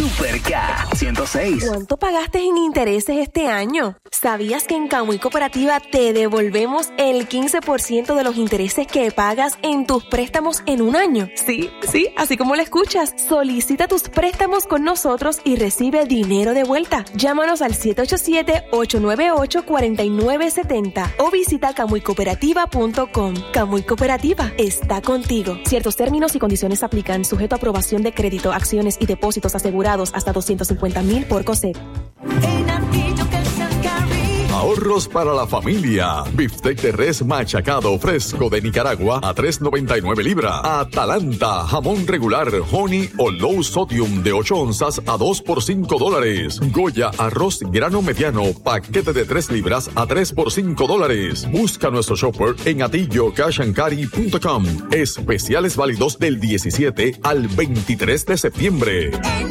Super K 106. ¿Cuánto pagaste en intereses este año? ¿Sabías que en Camuy Cooperativa te devolvemos el 15% de los intereses que pagas en tus préstamos en un año? Sí, así como lo escuchas. Solicita tus préstamos con nosotros y recibe dinero de vuelta. Llámanos al 787-898-4970 o visita camuycooperativa.com. Camuy Cooperativa está contigo. Ciertos términos y condiciones aplican, sujeto a aprobación de crédito, acciones y depósitos asegurados hasta $250,000 por COSEC. Ahorros para la familia. Bistec de res machacado fresco de Nicaragua a $3.99 libra. Atalanta, jamón regular, honey o low sodium de 8 onzas a 2 por $5. Goya, arroz grano mediano, paquete de 3 libras a 3 por $5. Busca nuestro shopper en atillocashancari.com. Especiales válidos del 17 al 23 de septiembre.